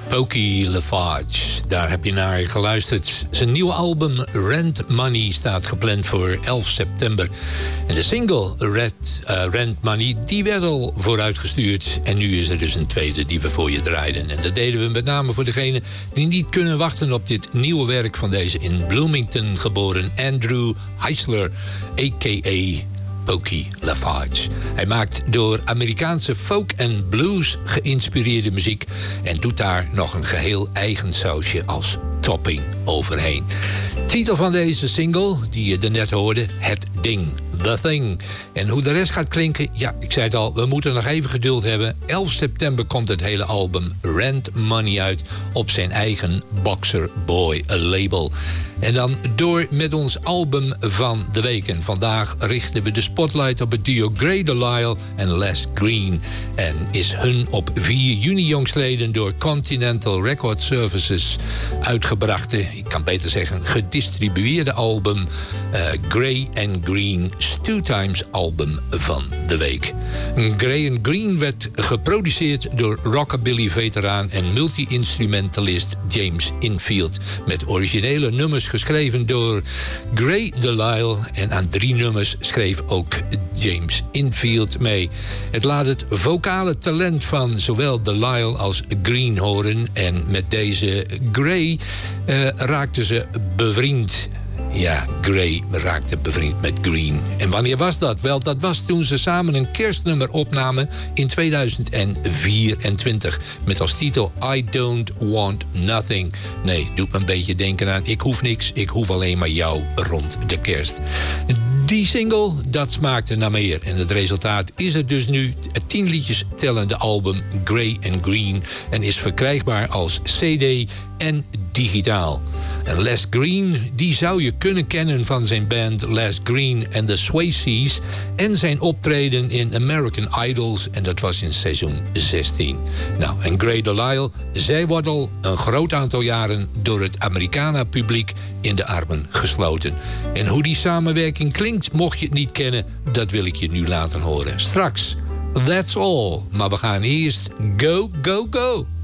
Pokey LaFarge, daar heb je naar geluisterd. Zijn nieuwe album Rent Money staat gepland voor 11 september. En de single Rent Money, die werd al vooruitgestuurd. En nu is er dus een tweede die we voor je draaiden. En dat deden we met name voor degenen die niet kunnen wachten op dit nieuwe werk van deze in Bloomington geboren Andrew Heisler, a.k.a. Pokey LaFarge. Hij maakt door Amerikaanse folk en blues geïnspireerde muziek en doet daar nog een geheel eigen sausje als topping overheen. Titel van deze single, die je er net hoorde, Het Ding, The Thing. En hoe de rest gaat klinken, ja, ik zei het al, we moeten nog even geduld hebben. 11 september komt het hele album Rent Money uit op zijn eigen Boxer Boy label. En dan door met ons album van de week. En vandaag richten we de spotlight op het duo Gray Delisle en Les Green. En is hun op 4 juni jongstleden door Continental Record Services uitgebrachte, ik kan beter zeggen gedistribueerde album Gray and Green Stu Times album van de week. Gray and Green werd geproduceerd door rockabilly-veteraan en multi-instrumentalist James Infield, met originele nummers geschreven door Gray Delisle en aan 3 nummers schreef ook James Infield mee. Het laat het vocale talent van zowel Delisle als Green horen en met deze Gray raakten ze bevriend. Ja, Gray raakte bevriend met Green. En wanneer was dat? Wel, dat was toen ze samen een kerstnummer opnamen in 2024. Met als titel I Don't Want Nothing. Nee, doet me een beetje denken aan ik hoef niks, ik hoef alleen maar jou rond de kerst. Die single, dat smaakte naar meer. En het resultaat is er dus nu het 10 liedjes tellende album Gray and Green. En is verkrijgbaar als CD en digitaal. En Les Green, die zou je kunnen kennen van zijn band Les Green and the Swayzes en zijn optreden in American Idols, en dat was in seizoen 16. Nou, en Gray Delisle, zij wordt al een groot aantal jaren door het Americana-publiek in de armen gesloten. En hoe die samenwerking klinkt, mocht je het niet kennen, dat wil ik je nu laten horen. Straks, That's All. Maar we gaan eerst Go, Go, Go.